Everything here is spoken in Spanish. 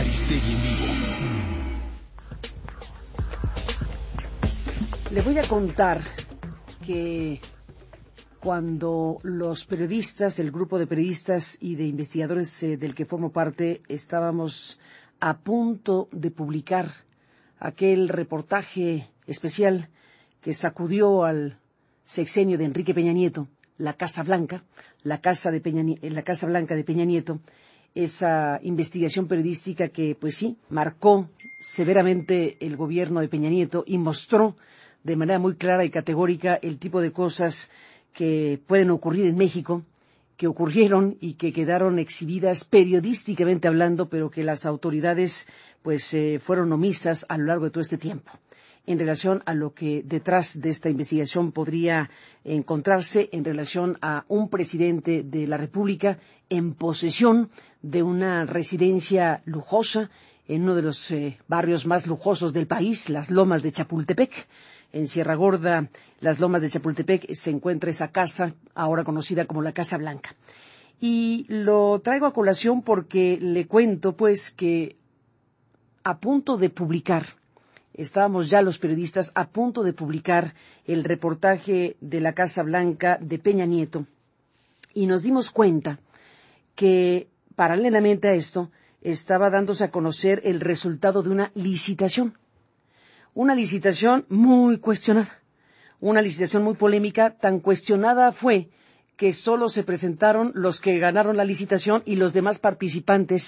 Aristegui en vivo. Le voy a contar que cuando los periodistas, el grupo de periodistas y de investigadores del que formo parte, estábamos a punto de publicar aquel reportaje especial que sacudió al sexenio de Enrique Peña Nieto, la Casa Blanca, la Casa Blanca de Peña Nieto, esa investigación periodística que, pues sí, marcó severamente el gobierno de Peña Nieto y mostró de manera muy clara y categórica el tipo de cosas que pueden ocurrir en México, que ocurrieron y que quedaron exhibidas periodísticamente hablando, pero que las autoridades pues fueron omisas a lo largo de todo este tiempo, en relación a lo que detrás de esta investigación podría encontrarse en relación a un presidente de la República en posesión de una residencia lujosa en uno de los barrios más lujosos del país, las Lomas de Chapultepec. En Sierra Gorda, las Lomas de Chapultepec, se encuentra esa casa, ahora conocida como la Casa Blanca. Y lo traigo a colación porque le cuento, pues, que a punto de publicar, estábamos ya los periodistas a punto de publicar el reportaje de la Casa Blanca de Peña Nieto, y nos dimos cuenta que, paralelamente a esto, estaba dándose a conocer el resultado de una licitación muy cuestionada, una licitación muy polémica. Tan cuestionada fue que solo se presentaron los que ganaron la licitación y los demás participantes